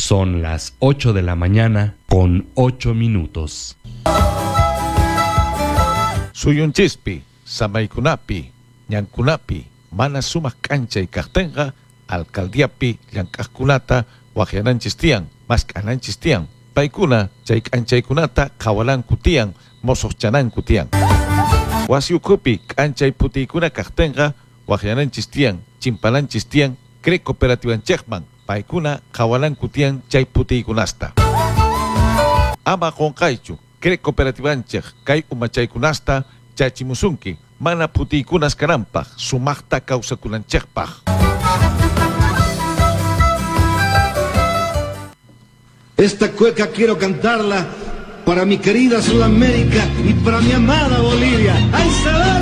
Son las 8 de la mañana con 8 minutos. Suyunchispi, samaykunapi, ñankunapi, mana sumas cancha y cartenga, alcaldiapi, llankaskunata, wajiananchistian, maskananchistian, paikuna, chay canchaykunata, kawalan kutian, mosochanan kutian. Wasiukupi, cancha y putikuna cartenga, wajiananchistian, chimpalanchistian, cre cooperativan chekman, paikuna, kawalan kutian, chay putikunasta. Ama konkaichu, cre cooperativan chek, kay umachaykunasta, chachimusunki, mana putikunas karampaj, sumakta kausakunanchekpaj. Esta cueca quiero cantarla para mi querida Sudamérica y para mi amada Bolivia. ¡Ay, se va!